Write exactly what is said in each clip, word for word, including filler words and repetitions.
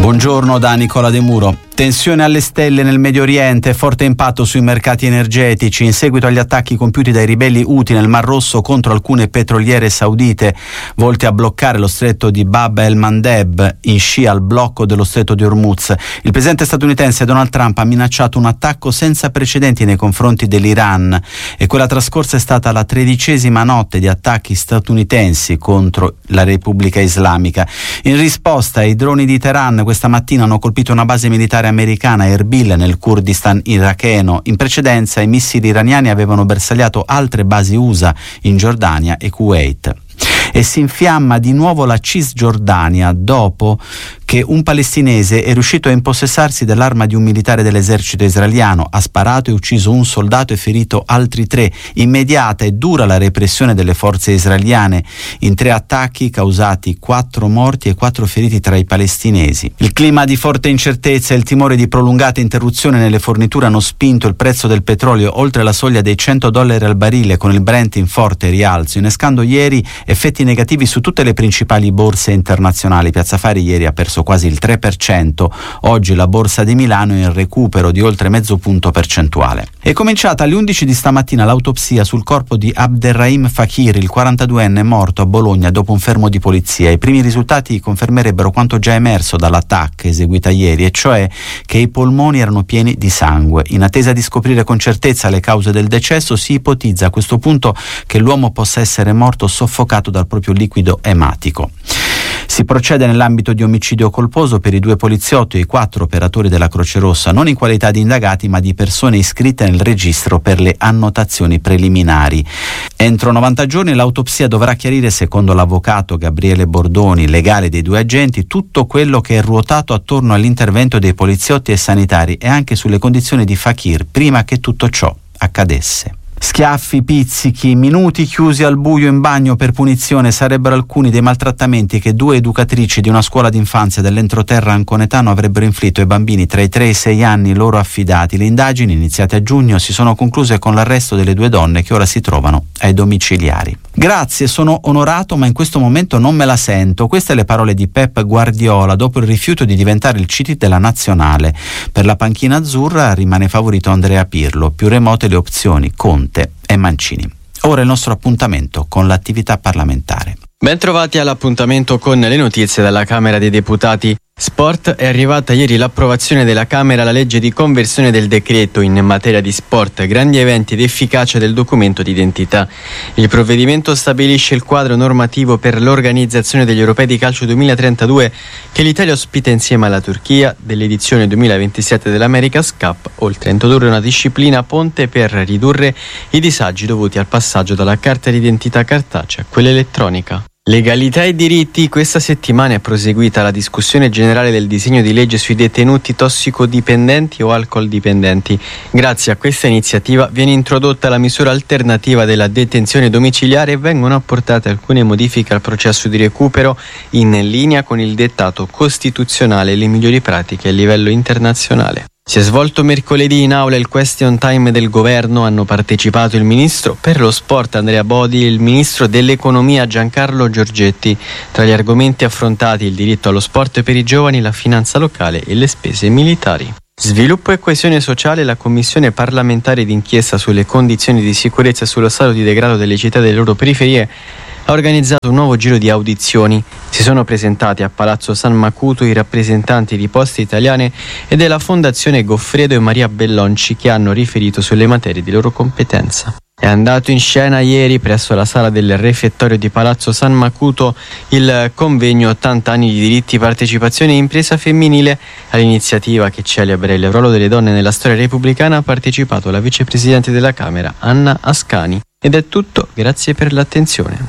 Buongiorno da Nicola De Muro. Tensione alle stelle nel Medio Oriente, forte impatto sui mercati energetici in seguito agli attacchi compiuti dai ribelli Houthi nel Mar Rosso contro alcune petroliere saudite volte a bloccare lo stretto di Bab el-Mandeb in scia al blocco dello stretto di Hormuz. Il presidente statunitense Donald Trump ha minacciato un attacco senza precedenti nei confronti dell'Iran e quella trascorsa è stata la tredicesima notte di attacchi statunitensi contro la Repubblica Islamica. In risposta, i droni di Teheran questa mattina hanno colpito una base militare americana a Erbil nel Kurdistan iracheno. In precedenza i missili iraniani avevano bersagliato altre basi U S A in Giordania e Kuwait. E si infiamma di nuovo la Cisgiordania dopo che un palestinese è riuscito a impossessarsi dell'arma di un militare dell'esercito israeliano, ha sparato e ucciso un soldato e ferito altri tre. Immediata e dura la repressione delle forze israeliane in tre attacchi causati quattro morti e quattro feriti tra i palestinesi. Il clima di forte incertezza e il timore di prolungata interruzione nelle forniture hanno spinto il prezzo del petrolio oltre la soglia dei cento dollari al barile, con il Brent in forte rialzo, innescando ieri effetti negativi su tutte le principali borse internazionali. Piazza Affari ieri ha perso quasi il tre per cento, oggi la borsa di Milano è in recupero di oltre mezzo punto percentuale. È cominciata alle undici di stamattina l'autopsia sul corpo di Abderrahim Fakir, il quarantaduenne morto a Bologna dopo un fermo di polizia. I primi risultati confermerebbero quanto già emerso dall'A T A C eseguita ieri, e cioè che i polmoni erano pieni di sangue. In attesa di scoprire con certezza le cause del decesso, si ipotizza a questo punto che l'uomo possa essere morto soffocato dal proprio liquido ematico. Si procede nell'ambito di omicidio colposo per i due poliziotti e i quattro operatori della Croce Rossa, non in qualità di indagati ma di persone iscritte nel registro per le annotazioni preliminari. Entro novanta giorni l'autopsia dovrà chiarire, secondo l'avvocato Gabriele Bordoni, legale dei due agenti, tutto quello che è ruotato attorno all'intervento dei poliziotti e sanitari e anche sulle condizioni di Fakir prima che tutto ciò accadesse. Schiaffi, pizzichi, minuti chiusi al buio in bagno per punizione sarebbero alcuni dei maltrattamenti che due educatrici di una scuola d'infanzia dell'entroterra anconetano avrebbero inflitto ai bambini tra i tre e i sei anni loro affidati. Le indagini, iniziate a giugno, si sono concluse con l'arresto delle due donne che ora si trovano ai domiciliari. Grazie, sono onorato ma in questo momento non me la sento. Queste le parole di Pep Guardiola dopo il rifiuto di diventare il C T della nazionale. Per la panchina azzurra rimane favorito Andrea Pirlo, più remote le opzioni Conte e Mancini. Ora il nostro appuntamento con l'attività parlamentare. Ben trovati all'appuntamento con le notizie dalla Camera dei Deputati. Sport. È arrivata ieri l'approvazione della Camera alla legge di conversione del decreto in materia di sport, grandi eventi ed efficacia del documento d'identità. Il provvedimento stabilisce il quadro normativo per l'organizzazione degli Europei di calcio duemilatrentadue che l'Italia ospita insieme alla Turchia, dell'edizione duemilaventisette dell'America's Cup, oltre a introdurre una disciplina ponte per ridurre i disagi dovuti al passaggio dalla carta d'identità cartacea a quella elettronica. Legalità e diritti. Questa settimana è proseguita la discussione generale del disegno di legge sui detenuti tossicodipendenti o alcol dipendenti. Grazie a questa iniziativa viene introdotta la misura alternativa della detenzione domiciliare e vengono apportate alcune modifiche al processo di recupero in linea con il dettato costituzionale e le migliori pratiche a livello internazionale. Si è svolto mercoledì in aula il question time del governo. Hanno partecipato il ministro per lo sport Andrea Bodi e il ministro dell'economia Giancarlo Giorgetti. Tra gli argomenti affrontati il diritto allo sport per i giovani, la finanza locale e le spese militari. Sviluppo e coesione sociale. La commissione parlamentare d'inchiesta sulle condizioni di sicurezza e sullo stato di degrado delle città e delle loro periferie ha organizzato un nuovo giro di audizioni. Si sono presentati a Palazzo San Macuto i rappresentanti di Poste Italiane e della Fondazione Goffredo e Maria Bellonci, che hanno riferito sulle materie di loro competenza. È andato in scena ieri presso la sala del refettorio di Palazzo San Macuto il convegno ottanta anni di diritti, partecipazione e impresa femminile. All'iniziativa, che celebra il ruolo delle donne nella storia repubblicana, ha partecipato la vicepresidente della Camera Anna Ascani. Ed è tutto, grazie per l'attenzione.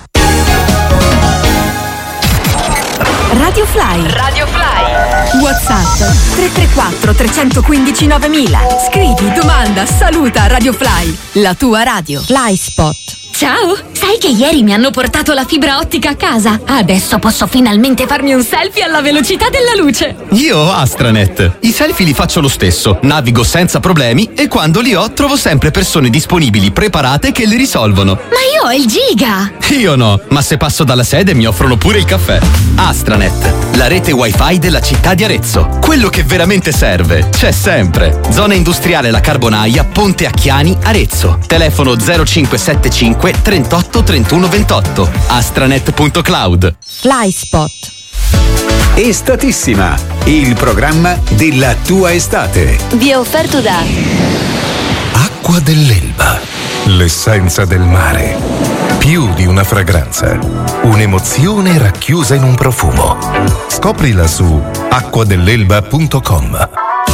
Radio Fly. Radio Fly. WhatsApp tre tre quattro tre uno cinque novemila. Scrivi, domanda, saluta Radio Fly, la tua radio. Fly Spot. Ciao, sai che ieri mi hanno portato la fibra ottica a casa? Adesso posso finalmente farmi un selfie alla velocità della luce. Io ho Astranet. I selfie li faccio lo stesso, navigo senza problemi e quando li ho trovo sempre persone disponibili, preparate che li risolvono. Ma io ho il giga! Io no, ma se passo dalla sede mi offrono pure il caffè. Astranet, la rete wifi della città di Arezzo. Quello che veramente serve c'è sempre. Zona industriale La Carbonaia, Ponte Acchiani, Arezzo. Telefono zero cinque sette cinque trentotto trentuno ventotto. astranet punto cloud. FlySpot. Estatissima, il programma della tua estate. Vi è offerto da Acqua dell'Elba, l'essenza del mare. Più di una fragranza, un'emozione racchiusa in un profumo. Scoprila su acqua dell'elba punto com.